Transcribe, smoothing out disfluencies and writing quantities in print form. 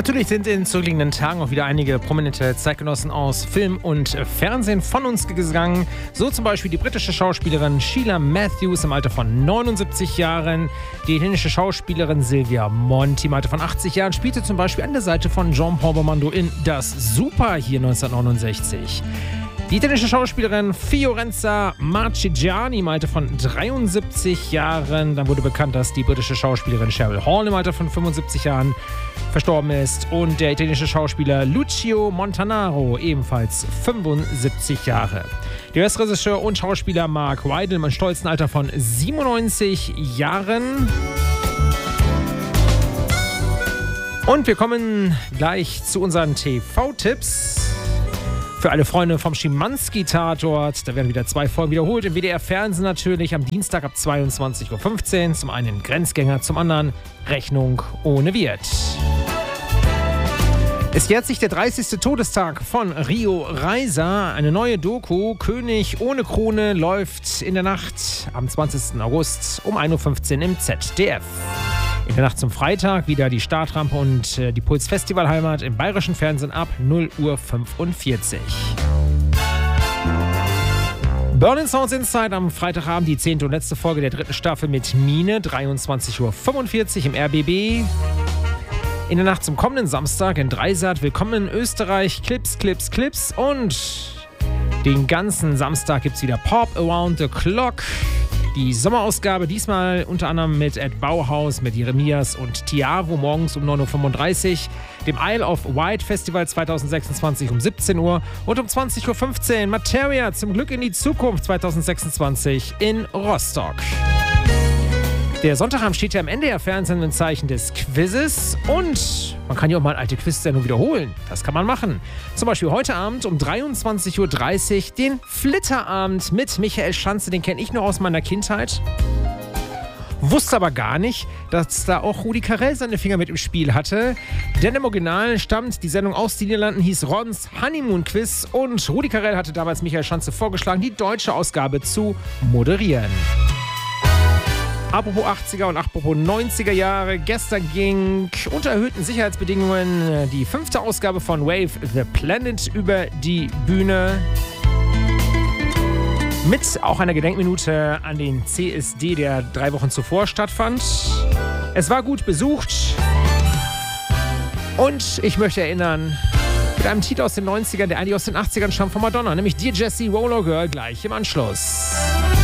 Natürlich sind in zurückliegenden Tagen auch wieder einige prominente Zeitgenossen aus Film und Fernsehen von uns gegangen. So zum Beispiel die britische Schauspielerin Sheila Matthews im Alter von 79 Jahren. Die italienische Schauspielerin Silvia Monti im Alter von 80 Jahren spielte zum Beispiel an der Seite von Jean-Paul Belmondo in Das Super hier 1969. Die italienische Schauspielerin Fiorenza Marchigiani im Alter von 73 Jahren. Dann wurde bekannt, dass die britische Schauspielerin Cheryl Hall im Alter von 75 Jahren verstorben ist. Und der italienische Schauspieler Lucio Montanaro, ebenfalls 75 Jahre. Der US-Regisseur und Schauspieler Mark Rydell im stolzen Alter von 97 Jahren. Und wir kommen gleich zu unseren TV-Tipps. Für alle Freunde vom Schimanski-Tatort, da werden wieder 2 Folgen wiederholt. Im WDR-Fernsehen natürlich am Dienstag ab 22.15 Uhr. Zum einen Grenzgänger, zum anderen Rechnung ohne Wirt. Es jährt sich der 30. Todestag von Rio Reiser. Eine neue Doku, König ohne Krone, läuft in der Nacht am 20. August um 1.15 Uhr im ZDF. In der Nacht zum Freitag wieder die Startrampe und die Puls Festivalheimat im bayerischen Fernsehen ab 0.45 Uhr. Berlin Sounds Inside am Freitagabend die 10. und letzte Folge der 3. Staffel mit Mine, 23.45 Uhr im RBB. In der Nacht zum kommenden Samstag in Dreisat, willkommen in Österreich, Clips, Clips, Clips. Und den ganzen Samstag gibt es wieder Pop Around the Clock. Die Sommerausgabe diesmal unter anderem mit Ed Bauhaus, mit Jeremias und Tiavo morgens um 9.35 Uhr, dem Isle of Wight Festival 2026 um 17 Uhr und um 20.15 Uhr Materia zum Glück in die Zukunft 2026 in Rostock. Der Sonntagabend steht ja im NDR-Fernsehen im Zeichen des Quizzes und man kann ja auch mal alte Quiz-Sendungen wiederholen. Das kann man machen. Zum Beispiel heute Abend um 23.30 Uhr den Flitterabend mit Michael Schanze. Den kenne ich noch aus meiner Kindheit. Wusste aber gar nicht, dass da auch Rudi Carrell seine Finger mit im Spiel hatte. Denn im Original stammt die Sendung aus den Niederlanden, hieß Rons Honeymoon Quiz und Rudi Carrell hatte damals Michael Schanze vorgeschlagen, die deutsche Ausgabe zu moderieren. Apropos 80er und apropos 90er Jahre, gestern ging unter erhöhten Sicherheitsbedingungen die 5. Ausgabe von Wave the Planet über die Bühne. Mit auch einer Gedenkminute an den CSD, der 3 Wochen zuvor stattfand. Es war gut besucht und ich möchte erinnern, mit einem Titel aus den 90ern, der eigentlich aus den 80ern stammt von Madonna, nämlich Dear Jessie, Roller Girl, gleich im Anschluss.